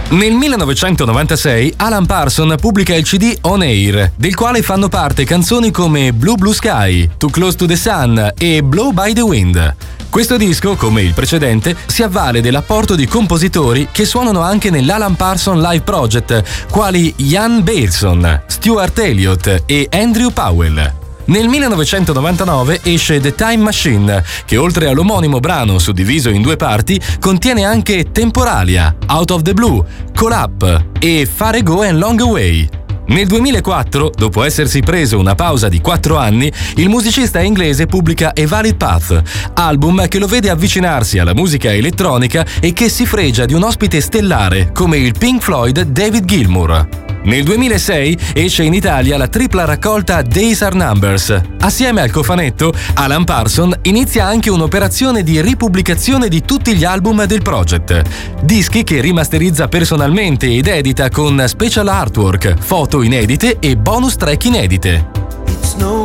Nel 1996 Alan Parsons pubblica il CD On Air, del quale fanno parte canzoni come Blue Blue Sky, Too Close to the Sun e Blow by the Wind. Questo disco, come il precedente, si avvale dell'apporto di compositori che suonano anche nell'Alan Parsons Live Project, quali Ian Bailson, Stuart Elliott e Andrew Powell. Nel 1999 esce The Time Machine, che oltre all'omonimo brano suddiviso in 2 parti, contiene anche Temporalia, Out of the Blue, Call Up e Far Ago and Long Away. Nel 2004, dopo essersi preso una pausa di 4 anni, il musicista inglese pubblica A Valid Path, album che lo vede avvicinarsi alla musica elettronica e che si fregia di un ospite stellare come il Pink Floyd David Gilmour. Nel 2006 esce in Italia la tripla raccolta Days Are Numbers. Assieme al cofanetto, Alan Parsons inizia anche un'operazione di ripubblicazione di tutti gli album del project. Dischi che rimasterizza personalmente ed edita con special artwork, foto inedite e bonus track inedite.